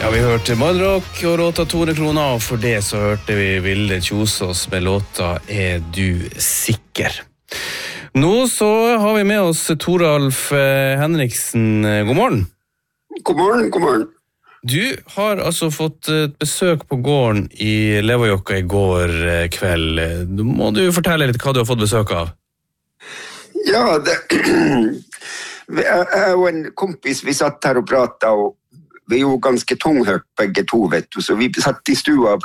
Ja, vi hørte Madrock og låta 200 kroner, og for det så hørte vi Vilde Kjosås med låta Er du sikker? Nå så har vi med oss Toralf Henriksen. God morgen. God morgen, god morgen. Du har altså fått et besøk på gården i Levajoka i går kveld. Nå må du fortelle litt hva du har fått besøk av. Ja, jeg og en kompis, vi satt her og pratet, og vi er jo ganske tunghørt begge to, vet du, så vi satt i stua og